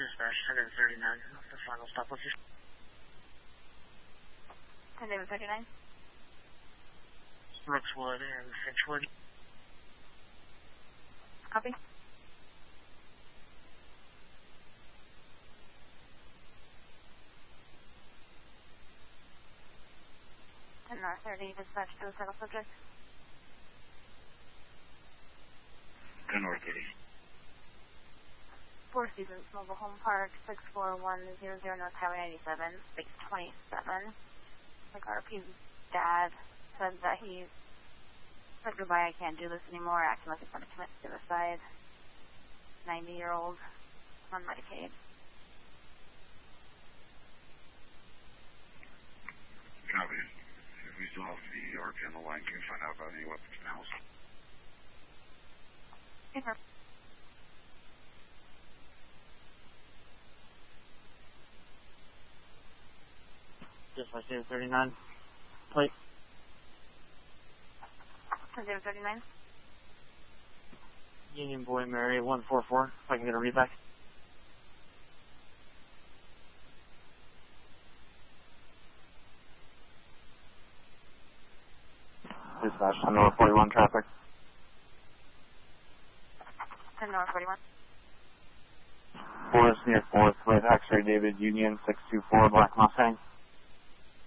Dispatch 1039, the final stop location. 1039. Brookswood and Finchwood. Copy. 10-30, dispatch to the second subject. 10 North 30. Four Seasons Mobile Home Park, 64100 North Highway 97, space 27. Like RP's dad said that he said goodbye, I can't do this anymore, acting like he's going to commit suicide. 90-year-old on Medicaid. Copy. If we still have the RP on the line, can you find out about any weapons in the house? Okay. Dispatch 039. Plate. 039. Union Boy Mary 144. If I can get a readback. Dispatch 10 North 41 traffic. 10 North 41. Forest near 4th with X-Ray David Union 624 Black Mustang.